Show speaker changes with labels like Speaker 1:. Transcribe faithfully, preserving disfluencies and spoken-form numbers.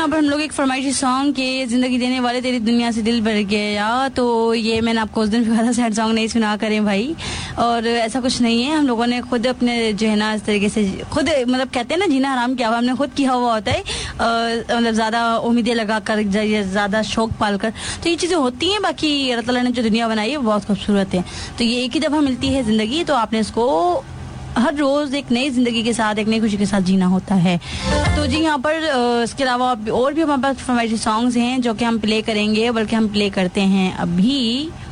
Speaker 1: यहाँ पर हम लोग एक फरमाइशी सॉन्ग के जिंदगी देने वाले तेरी दुनिया से दिल भर गया, तो ये मैंने आपको उस दिन भी कहा था सैड सॉन्ग नहीं सुना करें भाई, और ऐसा कुछ नहीं है। हम लोगों ने खुद अपने जो है ना इस तरीके से खुद मतलब कहते हैं ना जीना हराम किया हुआ, हमने खुद किया हुआ होता है, मतलब ज्यादा उम्मीदें लगा कर, ज्यादा शौक पाल कर, तो ये चीजें होती हैं। बाकी अल्लाह ताला ने जो दुनिया बनाई है वो बहुत खूबसूरत है, तो ये एक ही दफा मिलती है जिंदगी, तो आपने इसको हर रोज एक नई जिंदगी के साथ, एक नई खुशी के साथ जीना होता है। तो जी यहाँ पर इसके अलावा और भी हमारे पास फरमाइशी सॉन्ग्स हैं जो कि हम प्ले करेंगे, बल्कि हम प्ले करते हैं अभी।